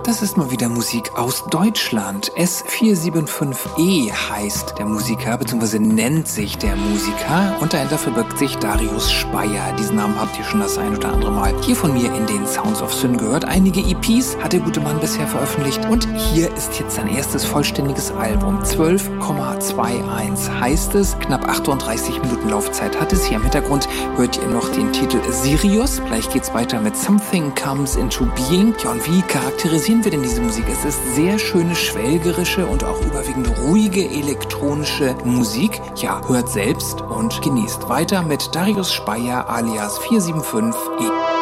Das ist mal wieder Musik aus Deutschland. S475E heißt der Musiker, bzw. nennt sich der Musiker, und dahinter verbirgt sich Darius Speyer. Diesen Namen habt ihr schon das ein oder andere Mal hier von mir in den Sounds of Syn gehört. Einige EPs hat der gute Mann bisher veröffentlicht und hier ist jetzt sein erstes vollständiges Album. 12,21 heißt es, knapp 38 Minuten Laufzeit hat es. Hier im Hintergrund hört ihr noch den Titel Sirius. Gleich geht's weiter mit Something Comes Into Being. Ja, und wie charakterisieren wir denn diese Musik? Es ist sehr schöne, schwelgerische und auch überwiegend ruhige elektronische Musik. Ja, hört selbst und genießt weiter mit Darius Speyer alias 475E.